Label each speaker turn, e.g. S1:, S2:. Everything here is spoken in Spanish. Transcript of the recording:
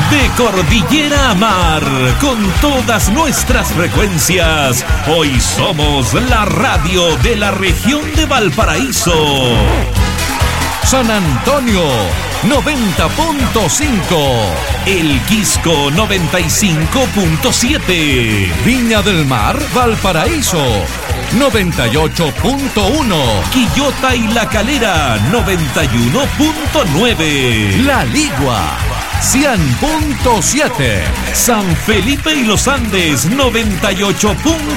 S1: De cordillera a mar, con todas nuestras frecuencias, hoy somos la radio de la región de Valparaíso.
S2: San Antonio 90.5,
S1: El Quisco 95.7,
S2: Viña del Mar, Valparaíso 98.1,
S1: Quillota y La Calera 91.9,
S2: La Ligua 100.7,
S1: San Felipe y los Andes 98.1.